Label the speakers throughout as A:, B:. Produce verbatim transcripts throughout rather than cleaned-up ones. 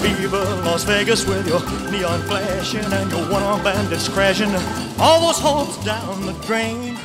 A: Viva Las Vegas with your neon flashing and your one-armed bandits crashing. All those hopes down the drain.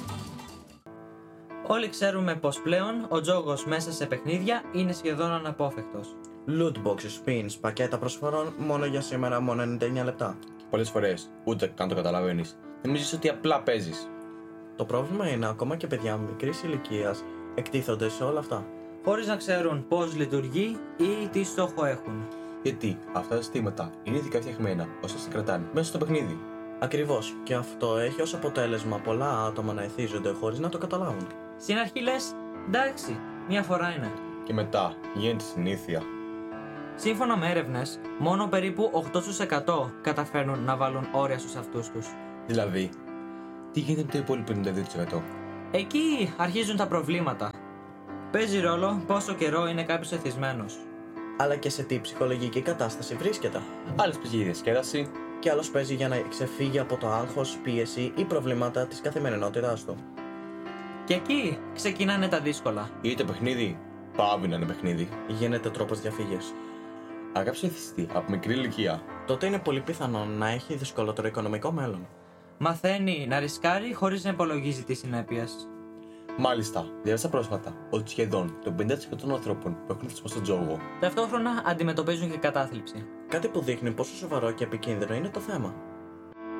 B: Όλοι ξέρουμε πως πλέον ο τζόγος μέσα σε παιχνίδια είναι σχεδόν αναπόφευκτος.
C: Loot boxes, spins, πακέτα προσφορών μόνο για σήμερα, μόνο ενενήντα εννέα λεπτά.
D: Πολλές φορές, ούτε καν το καταλαβαίνεις. Νομίζεις ότι απλά παίζεις.
C: Το πρόβλημα είναι ακόμα και παιδιά μικρής ηλικίας εκτίθονται σε όλα αυτά.
B: Χωρίς να ξέρουν πώς λειτουργεί ή τι στόχο έχουν.
D: Γιατί αυτά τα συστήματα είναι ειδικά φτιαγμένα ώστε σε κρατάνε μέσα στο παιχνίδι.
C: Ακριβώς, και αυτό έχει ως αποτέλεσμα πολλά άτομα να εθίζονται χωρίς να το καταλάβουν.
B: Στην αρχή λες, εντάξει, μια φορά είναι.
D: Και μετά γίνεται συνήθεια.
B: Σύμφωνα με έρευνες, μόνο περίπου οκτώ τοις εκατό καταφέρνουν να βάλουν όρια στους αυτούς τους.
D: Δηλαδή, τι γίνεται με το υπόλοιπο ενενήντα δύο τοις εκατό.
B: Εκεί αρχίζουν τα προβλήματα. Παίζει ρόλο πόσο καιρό είναι κάποιος εθισμένος.
C: Αλλά και σε τι ψυχολογική κατάσταση βρίσκεται.
D: Άλλος παίζει για διασκέδαση.
C: Και άλλος παίζει για να ξεφύγει από το άγχος, πίεση ή προβλήματα της καθημερινότητάς του.
B: Και εκεί ξεκινάνε τα δύσκολα.
D: Ή το παιχνίδι πάβει να είναι παιχνίδι.
C: Γίνεται τρόπος διαφύγης.
D: Αν κάποιος εθιστεί από μικρή ηλικία,
C: τότε είναι πολύ πιθανό να έχει δυσκολότερο οικονομικό μέλλον.
B: Μαθαίνει να ρισκάρει χωρίς να υπολογίζει τις συνέπειες.
D: μάλιστα, διάβασα πρόσφατα ότι σχεδόν το πενήντα τοις εκατό των ανθρώπων που έχουν θυσμό στον τζόγο
B: Ταυτόχρονα αντιμετωπίζουν και κατάθλιψη.
C: Κάτι που δείχνει πόσο σοβαρό και επικίνδυνο είναι το θέμα.